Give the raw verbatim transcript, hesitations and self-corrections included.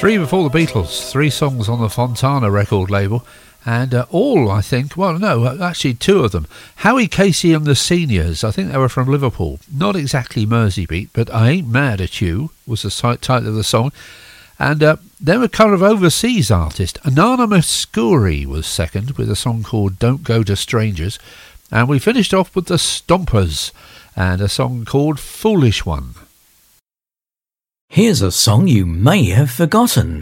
Three before the Beatles, three songs on the Fontana record label, and uh, all, I think, well, no, actually two of them. Howie Casey and the Seniors, I think they were from Liverpool. Not exactly Merseybeat, but I Ain't Mad at You was the title of the song. And uh, they were kind of overseas artist. Anonymous Scoury was second with a song called Don't Go to Strangers. And we finished off with the Stompers and a song called Foolish One. Here's a song you may have forgotten.